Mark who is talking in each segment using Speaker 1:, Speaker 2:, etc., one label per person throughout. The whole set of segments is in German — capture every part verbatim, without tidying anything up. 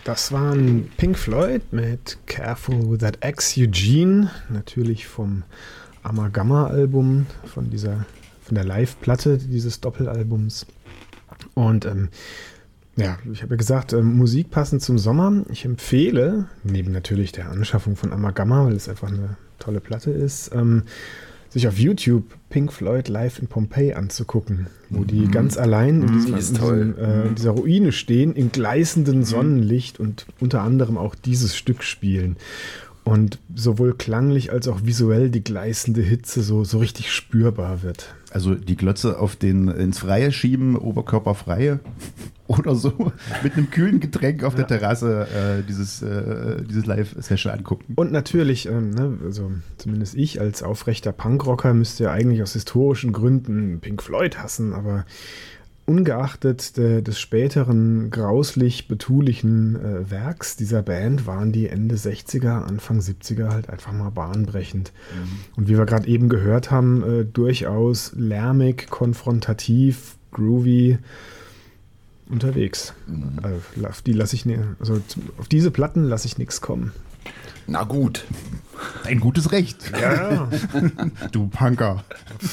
Speaker 1: Das waren Pink Floyd mit Careful with That Ex Eugene, natürlich vom Amalgama-Album, von dieser, von der Live-Platte dieses Doppelalbums. Und ähm, ja, ich habe ja gesagt, ähm, Musik passend zum Sommer. Ich empfehle, neben natürlich der Anschaffung von Amalgama, weil es einfach eine tolle Platte ist, ähm, sich auf YouTube Pink Floyd live in Pompeii anzugucken, wo mhm. die ganz allein in, diesem, in, diesem, äh, in dieser Ruine stehen, in gleißendem mhm. Sonnenlicht und unter anderem auch dieses Stück spielen. Und sowohl klanglich als auch visuell die gleißende Hitze so, so richtig spürbar wird.
Speaker 2: Also die Glotze auf den ins Freie schieben, oberkörperfreie oder so, mit einem kühlen Getränk auf ja. der Terrasse äh, dieses, äh, dieses Live-Session angucken.
Speaker 1: Und natürlich, ähm, ne, also zumindest ich als aufrechter Punkrocker müsste ja eigentlich aus historischen Gründen Pink Floyd hassen, aber ungeachtet de, des späteren grauslich betulichen äh, Werks dieser Band waren die Ende sechziger, Anfang siebziger halt einfach mal bahnbrechend. Mhm. Und wie wir gerade eben gehört haben, äh, durchaus lärmig, konfrontativ, groovy unterwegs. Mhm. Also, auf die lasse ich ne, also auf diese Platten lasse ich nichts kommen.
Speaker 3: Na gut.
Speaker 2: Ein gutes Recht.
Speaker 1: Ja.
Speaker 2: Du Punker.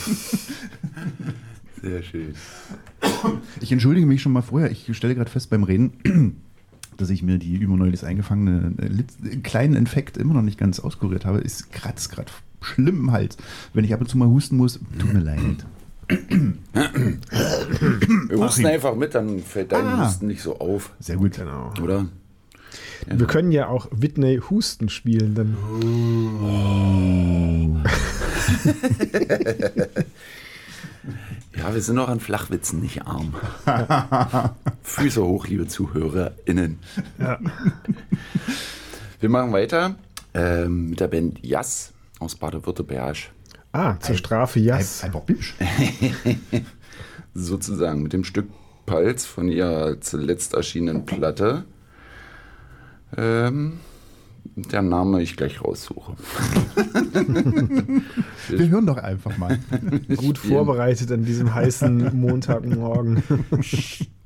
Speaker 3: Sehr schön.
Speaker 2: Ich entschuldige mich schon mal vorher. Ich stelle gerade fest beim Reden, dass ich mir die überneulich eingefangene äh, kleinen Infekt immer noch nicht ganz auskuriert habe. Es kratzt gerade schlimm im Hals. Wenn ich ab und zu mal husten muss, tut mir leid.
Speaker 3: Wir husten einfach mit, dann fällt dein ah. Husten nicht so auf.
Speaker 2: Sehr gut.
Speaker 1: Genau.
Speaker 3: Oder?
Speaker 1: Ja. Wir können ja auch Whitney Houston spielen. Dann.
Speaker 3: Oh. Ja, wir sind noch an Flachwitzen nicht arm. Füße hoch, liebe ZuhörerInnen.
Speaker 1: Ja.
Speaker 3: Wir machen weiter ähm, mit der Band Yass aus Baden-Württemberg.
Speaker 1: Ah, zur Strafe Yass.
Speaker 2: Einfach Bitch.
Speaker 3: Sozusagen mit dem Stück Pulse von ihrer zuletzt erschienenen Platte. Ähm, der Name ich gleich raussuche.
Speaker 2: Wir hören doch einfach mal.
Speaker 1: Gut vorbereitet an diesem heißen Montagmorgen.